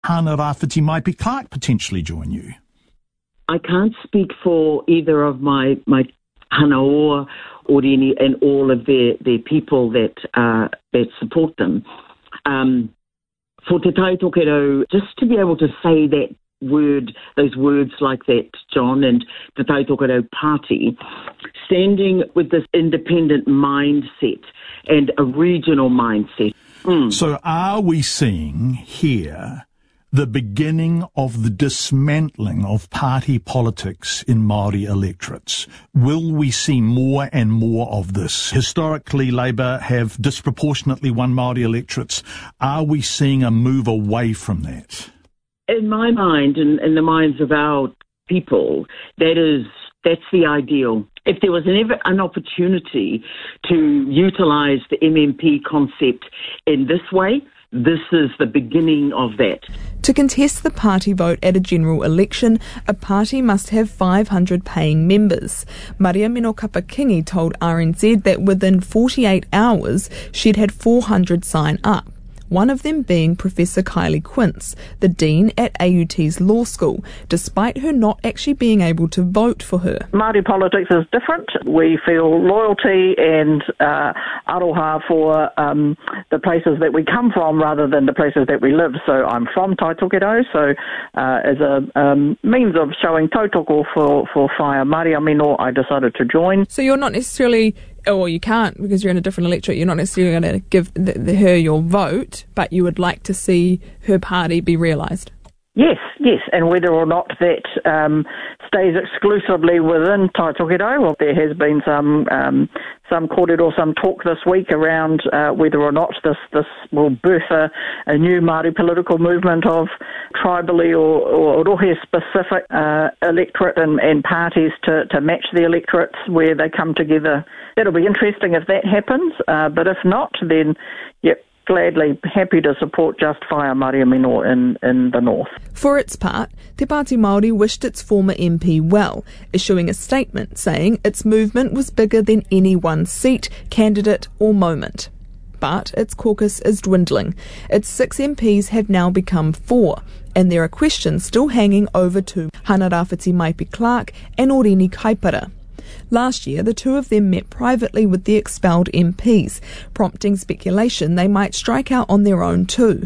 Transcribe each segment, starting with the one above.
Hana Rāwhiti Maipi-Clark potentially join you? I can't speak for either of my Hanaoa, Oreni, and all of their people that support them. For Te Tai Tokerau, just to be able to say that word, those words like that, John, and Te Tai Tokerau Party, standing with this independent mindset and a regional mindset. So are we seeing here the beginning of the dismantling of party politics in Māori electorates? Will we see more and more of this? Historically, Labour have disproportionately won Māori electorates. Are we seeing a move away from that? In my mind, and in the minds of our people, that's the ideal. If there was ever an opportunity to utilise the MMP concept in this way, this is the beginning of that. To contest the party vote at a general election, a party must have 500 paying members. Maria Mino Kapakingi told RNZ that within 48 hours she'd had 400 sign up. One of them being Professor Kylie Quince, the Dean at AUT's law school, despite her not actually being able to vote for her. Māori politics is different. We feel loyalty and aroha for the places that we come from rather than the places that we live. So I'm from Tai Tokerau, so as a means of showing tautoko for Whaia Maria Mino, I decided to join. So you're not necessarily... or you can't because you're in a different electorate, you're not necessarily going to give her your vote, but you would like to see her party be realised. Yes, and whether or not that stays exclusively within Tai Tokerau, well, there has been some kōrero, some talk this week around whether or not this will birth a new Māori political movement of tribally or rohe-specific electorate and parties to match the electorates where they come together. That'll be interesting if that happens, but if not, then, yep, gladly happy to support just Whaia Maria Mino in the north. For its part, Te Pāti Māori wished its former MP well, issuing a statement saying its movement was bigger than any one seat, candidate or moment. But its caucus is dwindling. Its 6 MPs have now become 4, and there are questions still hanging over to Hana Rāwhiti Maipi-Clark and Oreni Kaipara. Last year, the two of them met privately with the expelled MPs, prompting speculation they might strike out on their own too.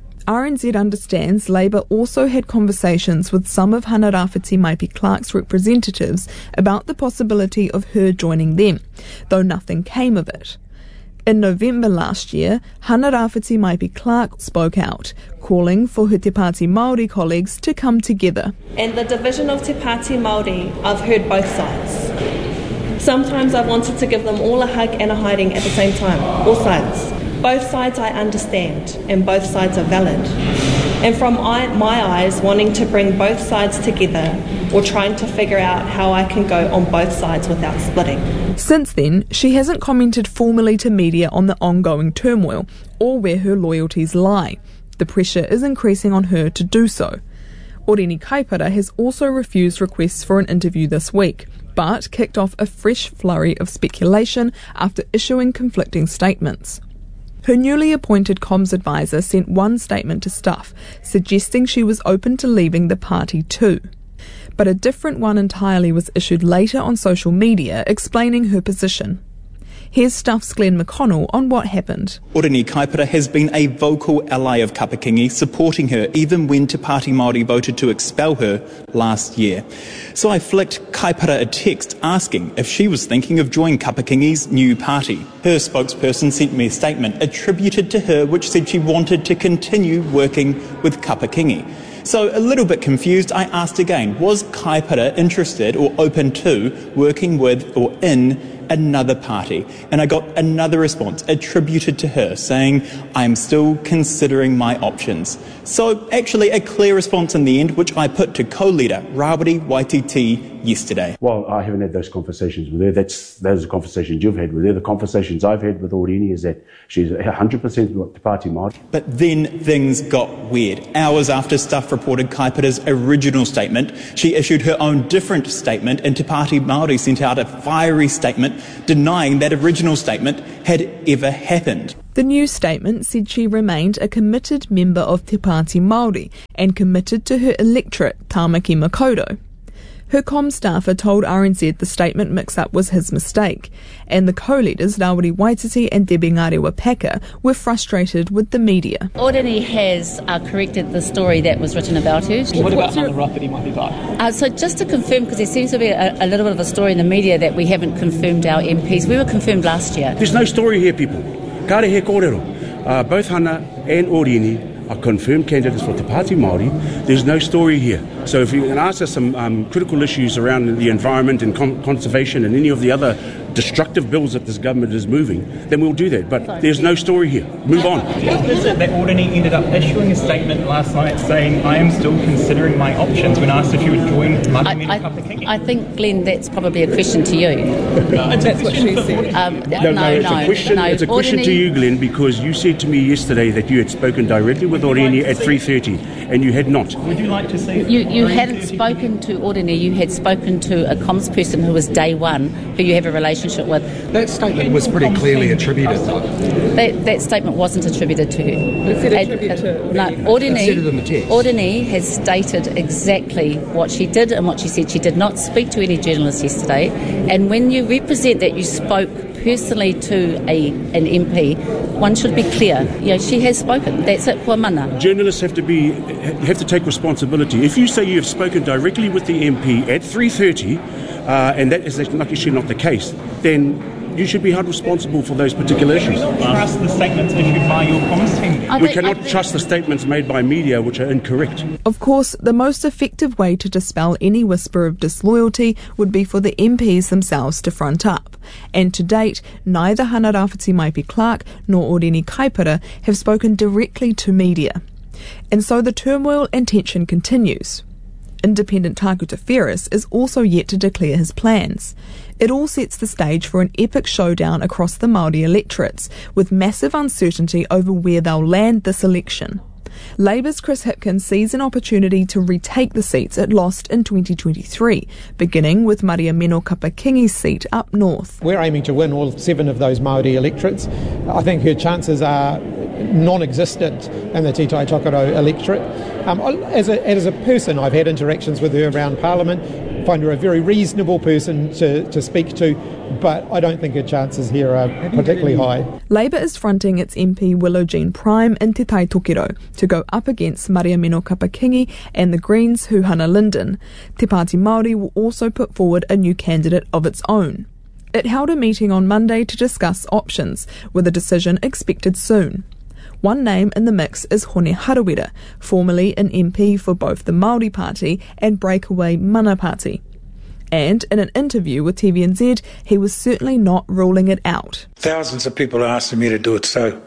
RNZ understands Labour also had conversations with some of Hana Rāwhiti Maipi-Clark's representatives about the possibility of her joining them, though nothing came of it. In November last year, Hana Rāwhiti Maipi-Clark spoke out, calling for her Te Pāti Māori colleagues to come together. And the division of Te Pāti Māori, I've heard both sides. Sometimes I wanted to give them all a hug and a hiding at the same time, all sides. Both sides I understand, and both sides are valid. And from my eyes, wanting to bring both sides together or trying to figure out how I can go on both sides without splitting. Since then, she hasn't commented formally to media on the ongoing turmoil or where her loyalties lie. The pressure is increasing on her to do so. Oreni Kaipara has also refused requests for an interview this week, but kicked off a fresh flurry of speculation after issuing conflicting statements. Her newly appointed comms advisor sent one statement to Stuff, suggesting she was open to leaving the party too. But a different one entirely was issued later on social media explaining her position. Here's Stuff's Glenn McConnell on what happened. Oreni Kaipara has been a vocal ally of Kapakingi, supporting her even when Te Pāti Māori voted to expel her last year. So I flicked Kaipara a text asking if she was thinking of joining Kapakingi's new party. Her spokesperson sent me a statement attributed to her which said she wanted to continue working with Kapakingi. So a little bit confused, I asked again, was Kaipara interested or open to working with or in another party? And I got another response attributed to her saying, I'm still considering my options. So actually a clear response in the end, which I put to co-leader Rawiri Waititi yesterday. Well, I haven't had those conversations with her. Those are conversations you've had with her. The conversations I've had with Oreni is that she's 100% with the Pāti Māori. But then things got weird. Hours after Stuff reported Kaipara's original statement, she issued her own different statement, and Te Pāti Māori sent out a fiery statement denying that original statement had ever happened. The new statement said she remained a committed member of Te Pāti Māori and committed to her electorate, Tāmaki Makaurau. Her comm staffer told RNZ the statement mix-up was his mistake, and the co-leaders, Rawiri Waititi and Debbie Ngarewa-Packer, were frustrated with the media. Ordini has corrected the story that was written about her. What about Hana Rāwhiti might be right? So just to confirm, because there seems to be a little bit of a story in the media that we haven't confirmed our MPs. We were confirmed last year. There's no story here, people. Kāre he kōrero. Both Hana and Ordini are confirmed candidates for Te Pāti Māori. There's no story here. So if you can ask us some critical issues around the environment and conservation and any of the other destructive bills that this government is moving, then we'll do that. But there's no story here. Move on. Is it that Ordini ended up issuing a statement last night saying, I am still considering my options, when asked if you would join Māori Meno Kapakenge? I think, Glenn, that's probably a question to you. That's what she said. It's a question to you, Glenn, because you said to me yesterday that you had spoken directly with Ordini at 3:30, and you had not. Would you like to see it? You hadn't spoken to Ordini, you had spoken to a comms person who was day one, who you have a relationship with. That statement was pretty clearly attributed, though. That statement wasn't attributed to her. It said attributed to No, It said it in the text. Ordini has stated exactly what she did and what she said. She did not speak to any journalists yesterday, and when you represent that you spoke personally to an MP, one should be clear. She has spoken. That's it, kua mana. Journalists have to take responsibility. If you say you have spoken directly with the MP at 3:30, and that is actually not the case, then you should be held responsible for those particular issues. Do you not trust the statements issued by your comms team? We cannot trust the statements made by media which are incorrect. Of course, the most effective way to dispel any whisper of disloyalty would be for the MPs themselves to front up. And to date, neither Hana Rāwhiti Maipi-Clark nor Ordini Kaipara have spoken directly to media. And so the turmoil and tension continues. Independent Takuta Ferris is also yet to declare his plans. It all sets the stage for an epic showdown across the Māori electorates, with massive uncertainty over where they'll land this election. Labour's Chris Hipkins sees an opportunity to retake the seats it lost in 2023, beginning with Māori Meno Kapakinge's seat up north. We're aiming to win all 7 of those Māori electorates. I think her chances are non-existent in the Te Tai Tokerau electorate. As a person, I've had interactions with her around Parliament, find her a very reasonable person to speak to, but I don't think her chances here are particularly high. Labour is fronting its MP Willow Jean Prime in Te Tai Tokerau to go up against Māori Meno Kapakinge and the Greens' Hana Linden. Te Pāti Māori will also put forward a new candidate of its own. It held a meeting on Monday to discuss options, with a decision expected soon. One name in the mix is Hone Harawira, formerly an MP for both the Māori Party and breakaway Mana Party. And in an interview with TVNZ, he was certainly not ruling it out. Thousands of people are asking me to do it, so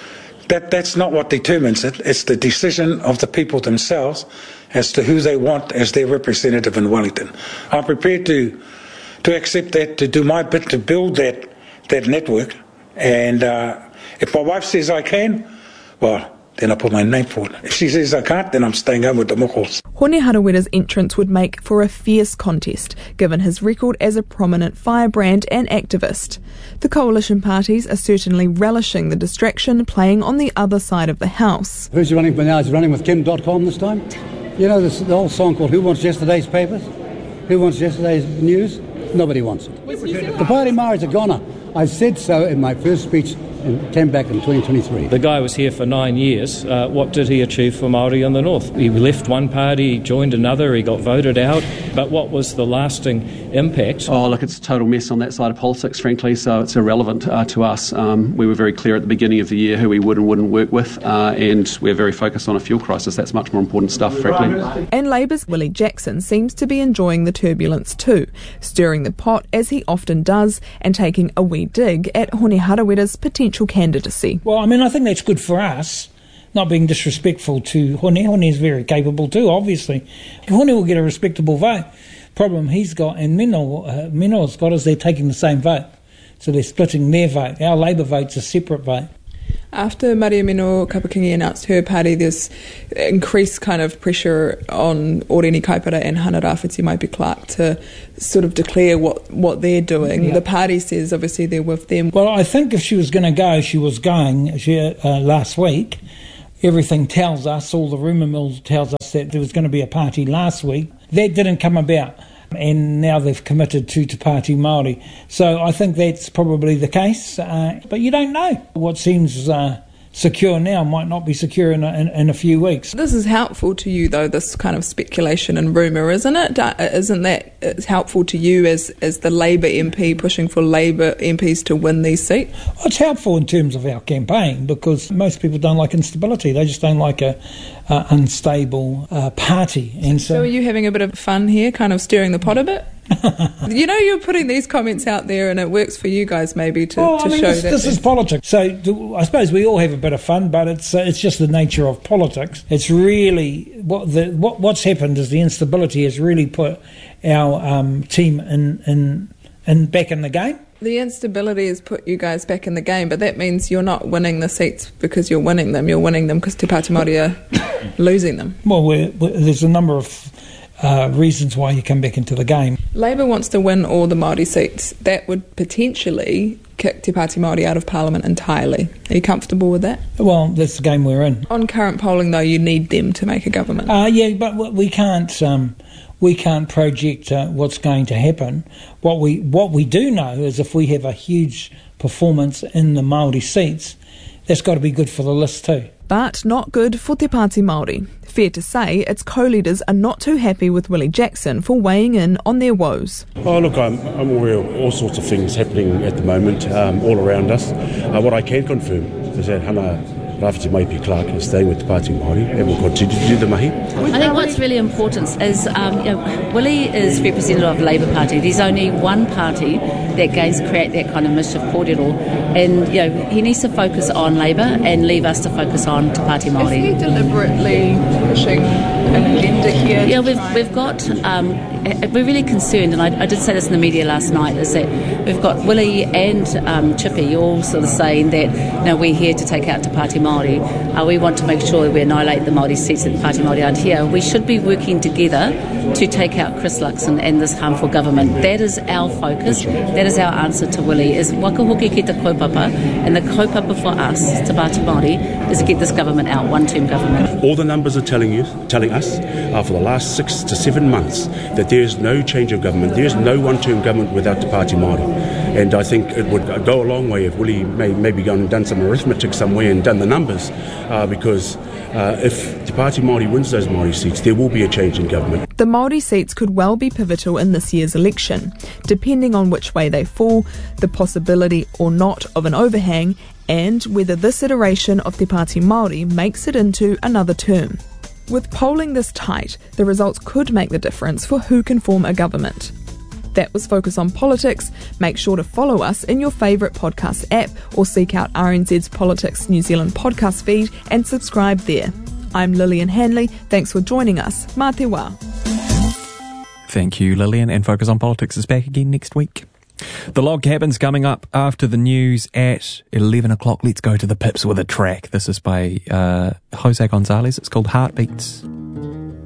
that's not what determines it. It's the decision of the people themselves as to who they want as their representative in Wellington. I'm prepared to accept that, to do my bit to build that network, and if my wife says I can, well, then I put my name forward. If she says I can't, then I'm staying home with the mokos. Hone Harawira's entrance would make for a fierce contest, given his record as a prominent firebrand and activist. The coalition parties are certainly relishing the distraction playing on the other side of the house. Who's running for now? Is running with Kim.com this time? You know the old song called Who Wants Yesterday's Papers? Who wants yesterday's news? Nobody wants it. The Party Māoris are goner. I said so in my first speech and came back in 2023. The guy was here for 9 years. What did he achieve for Māori in the North? He left one party, he joined another, he got voted out. But what was the lasting impact? Oh, look, it's a total mess on that side of politics, frankly, so it's irrelevant to us. We were very clear at the beginning of the year who we would and wouldn't work with, and we're very focused on a fuel crisis. That's much more important stuff, frankly. And Labour's Willie Jackson seems to be enjoying the turbulence too, stirring the pot as he often does and taking a wee dig at Hone Harawira's potential candidacy. Well, I mean, I think that's good for us, not being disrespectful to Hone. Hone is very capable too, obviously. Hone will get a respectable vote. Problem he's got and Meno's got is they're taking the same vote. So they're splitting their vote. Our Labour vote's a separate vote. After Maria Mino Kapakingi announced her party, there's increased kind of pressure on Oreni Kaipara and Hana Rāwhiti Maipi-Clark to sort of declare what they're doing. Yeah. The party says obviously they're with them. Well, I think if she was going to go, she was going last week. Everything tells us, all the rumour mill tells us that there was going to be a party last week. That didn't come about. And now they've committed to Te Pāti Māori. So I think that's probably the case. But you don't know. What seems secure now might not be secure in a few weeks. This is helpful to you, though, this kind of speculation and rumour, isn't it? Isn't that it's helpful to you as the Labour MP pushing for Labour MPs to win these seats? Well, it's helpful in terms of our campaign because most people don't like instability. They just don't like a unstable party. And so are you having a bit of fun here, kind of stirring the pot a bit? You know, you're putting these comments out there and it works for you guys maybe to show that. This is politics. So I suppose we all have a bit of fun, but it's just the nature of politics. It's really what's happened is the instability has really put our team in back in the game. The instability has put you guys back in the game, but that means you're not winning the seats because you're winning them. You're winning them because Te Pāti Māori are losing them. Well, there's a number of reasons why you come back into the game. Labour wants to win all the Māori seats. That would potentially kick Te Pāti Māori out of Parliament entirely. Are you comfortable with that? Well, that's the game we're in. On current polling, though, you need them to make a government. Yeah, but we can't project what's going to happen. What we do know is if we have a huge performance in the Māori seats, that's got to be good for the list too. But not good for Te Pāti Māori. Fair to say, its co-leaders are not too happy with Willie Jackson for weighing in on their woes. Oh, look, I'm aware of all sorts of things happening at the moment all around us. What I can confirm is that Hana Rāwhiti Maipi-Clark is staying with Te Pāti Māori and will continue to do the mahi. I think what's really important is Willie is representative of the Labour Party. There's only one party that gains create that kind of mischief kōrero, and he needs to focus on Labour and leave us to focus on Te Pāti Māori. Is he deliberately pushing an agenda here? Yeah, we've got we're really concerned, and I did say this in the media last night, is that we've got Willie and Chippy all sort of saying that we're here to take out Te Pāti Māori. We want to make sure that we annihilate the Māori seats that Te Pāti Māori aren't here. We should be working together to take out Chris Luxon and this harmful government. That is our focus. That is our answer to Willie, is waka hoki ki te kaupapa, and the kaupapa for us, Te Pāti Māori, is to get this government out, one-term government. All the numbers are telling us for the last 6 to 7 months that there is no change of government. There is no one-term government without Te Pāti Māori. And I think it would go a long way if Willie maybe gone and done some arithmetic somewhere and done the numbers, because if Te Pāti Māori wins those Māori seats, there will be a change in government. The Māori seats could well be pivotal in this year's election, depending on which way they fall, the possibility or not of an overhang, and whether this iteration of Te Pāti Māori makes it into another term. With polling this tight, the results could make the difference for who can form a government. That was Focus on Politics. Make sure to follow us in your favourite podcast app or seek out RNZ's Politics New Zealand podcast feed and subscribe there. I'm Lillian Hanley. Thanks for joining us. Mā te wā. Thank you, Lillian. And Focus on Politics is back again next week. The Log Cabin's coming up after the news at 11 o'clock. Let's go to the Pips with a track. This is by Jose Gonzalez. It's called Heartbeats.